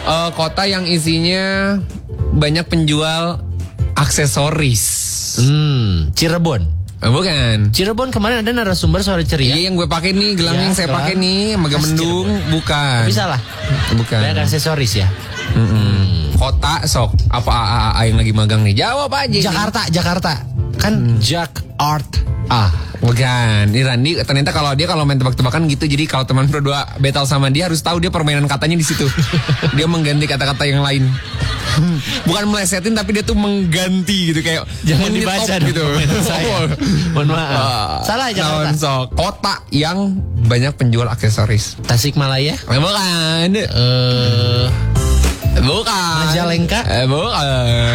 Kota yang isinya banyak penjual aksesoris. Cirebon. Bukan. Cirebon kemarin ada narasumber Suara Ceria. Iya yang gue pakai nih, gelang Ya, yang saya pakai nih, Megamendung, bukan. Bisa lah. Bukan. Banyak aksesoris ya. Kota sok apa AA yang lagi magang nih? Jawab aja. Jakarta. Kan Jakarta. Bukan. Ini Randi ternyata kalau main tebak-tebakan gitu. Jadi kalau teman berdua battle sama dia harus tahu dia permainan katanya di situ. Dia mengganti kata-kata yang lain. Bukan melesetin tapi dia tuh mengganti gitu kayak Jangan menyetop dibaca gitu. saya. Mohon maaf. Salah Jakarta. Sok. Kota yang banyak penjual aksesoris. Tasikmalaya. Bukan. Bukan. Majalengka. Bukan.